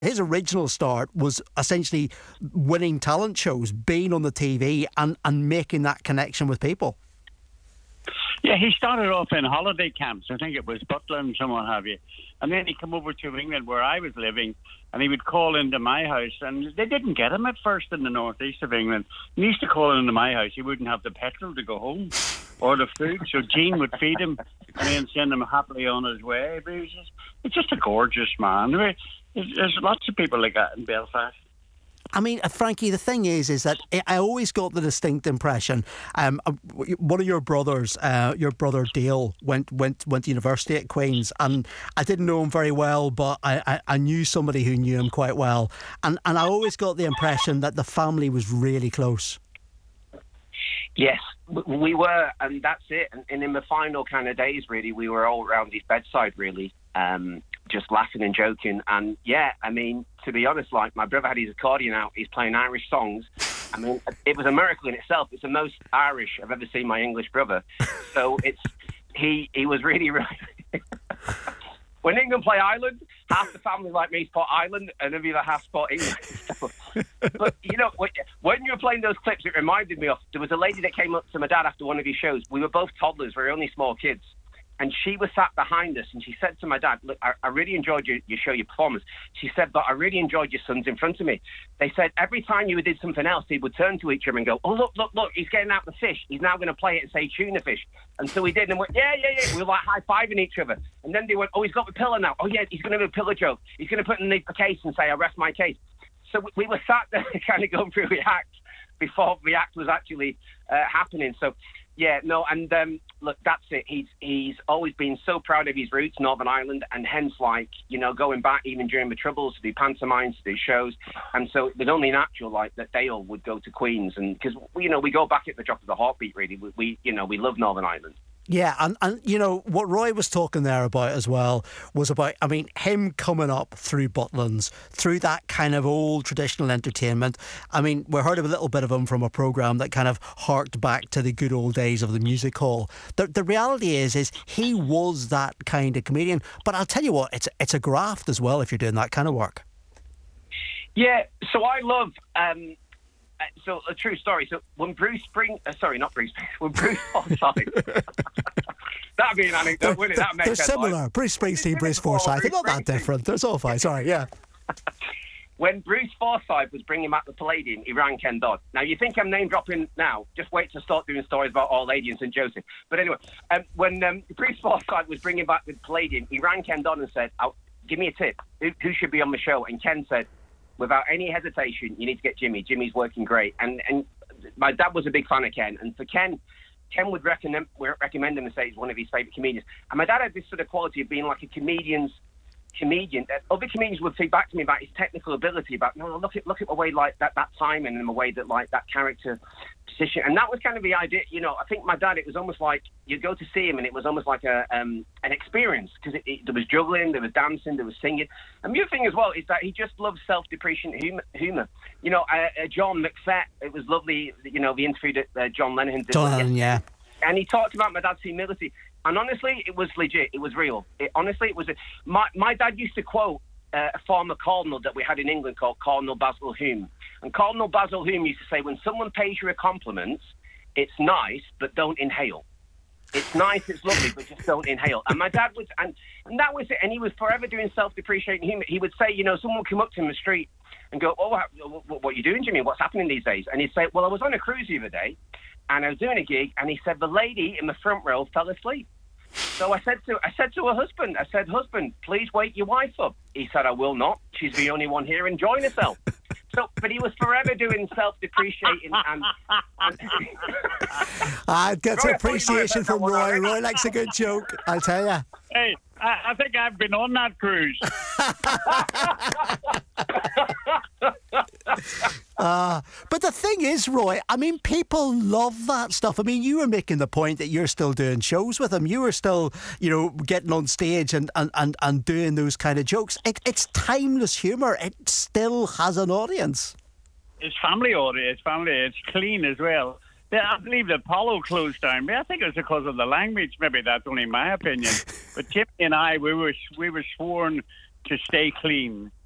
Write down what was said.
His original start was essentially winning talent shows, being on the TV and making that connection with people. Yeah, he started off in holiday camps. I think it was Butland and what have you. And then he came over to England where I was living, and he would call into my house. And they didn't get him at first in the northeast of England. He used to call into my house. He wouldn't have the petrol to go home or the food. So Jean would feed him and then send him happily on his way. But he's just a gorgeous man. There's lots of people like that in Belfast. I mean, Frankie, the thing is that I always got the distinct impression. One of your brothers, your brother Dale, went to university at Queen's, and I didn't know him very well, but I knew somebody who knew him quite well, and I always got the impression that the family was really close. Yes, we were, and that's it. And in the final kind of days, really, we were all around his bedside, really, just laughing and joking. And yeah, I mean, to be honest, like, my brother had his accordion out, he's playing Irish songs. I mean, it was a miracle in itself. It's the most Irish I've ever seen my English brother. So he was really when England play Ireland, half the family like me support Ireland and the other half support England. But, you know, when you were playing those clips, it reminded me of, there was a lady that came up to my dad after one of his shows. We were both toddlers, we were only small kids. And she was sat behind us, and she said to my dad, look, I really enjoyed your show, your performance. She said, but I really enjoyed your sons in front of me. They said every time you did something else, they would turn to each other and go, oh, look, he's getting out the fish. He's now going to play it and say tuna fish. And so we did, and went, yeah. We were like high-fiving each other. And then they went, oh, he's got the pillow now. Oh, yeah, he's going to do a pillow joke. He's going to put it in the case and say, I rest my case. So we were sat there kind of going through the act before the act was actually happening. So, yeah, no, and look, that's it. He's always been so proud of his roots, Northern Ireland, and hence, like, you know, going back even during the Troubles to do pantomimes, to do shows. And so it was only natural, like, that Dale would go to Queen's, and because, you know, we go back at the drop of the heartbeat, really. We love Northern Ireland. Yeah, and you know, what Roy was talking there about as well was about, I mean, him coming up through Butlins, through that kind of old traditional entertainment. I mean, we heard a little bit of him from a programme that kind of harked back to the good old days of the music hall. The reality is he was that kind of comedian. But I'll tell you what, it's a graft as well if you're doing that kind of work. Yeah, so I love... So a true story. So when Bruce Forsyth, that'd be an anecdote, wouldn't it? They're similar. Bruce Springsteen, Bruce Forsyth. They're not that different. They're all fine. Sorry, yeah. When Bruce Forsyth was bringing back the Palladium, he rang Ken Dodd. Now, you think I'm name dropping now? Just wait to start doing stories about Our Lady and St. Joseph. But anyway, when Bruce Forsyth was bringing back the Palladium, he rang Ken Dodd and said, give me a tip. Who should be on the show? And Ken said, without any hesitation, you need to get Jimmy. Jimmy's working great. And my dad was a big fan of Ken. And for Ken would recommend him and say he's one of his favourite comedians. And my dad had this sort of quality of being like a comedian. Other comedians would feedback to me about his technical ability, about, no, look at the way, like, that timing and the way that, like, that character position. And that was kind of the idea. You know, I think my dad, it was almost like you'd go to see him and it was almost like an experience, because there was juggling, there was dancing, there was singing. And the other thing as well is that he just loves self-depreciating humour. You know, John McFett, it was lovely, you know, the interview that John Lennon did. John Lennon, yeah. And he talked about my dad's humility. And honestly, it was legit. It was real. It was. My dad used to quote a former cardinal that we had in England called Cardinal Basil Hume. And Cardinal Basil Hume used to say, when someone pays you a compliment, it's nice, but don't inhale. It's nice, it's lovely, but just don't inhale. And my dad was, and that was it. And he was forever doing self-depreciating humor. He would say, you know, someone would come up to him in the street and go, oh, what are you doing, Jimmy? What's happening these days? And he'd say, well, I was on a cruise the other day, and I was doing a gig, and he said the lady in the front row fell asleep. So I said to her husband, husband, please wake your wife up. He said, I will not. She's the only one here enjoying herself. So, but he was forever doing self-depreciating and I get some appreciation from Roy. Roy likes a good joke, I'll tell you. Hey, I think I've been on that cruise. But the thing is, Roy, I mean, people love that stuff. I mean, you were making the point that you're still doing shows with him. You were still, you know, getting on stage and doing those kind of jokes. It's timeless humour. It still has an audience. It's family audience. It's clean as well. I believe that Apollo closed down. I think it was because of the language. Maybe that's only my opinion. But Jimmy and I, we were sworn to stay clean.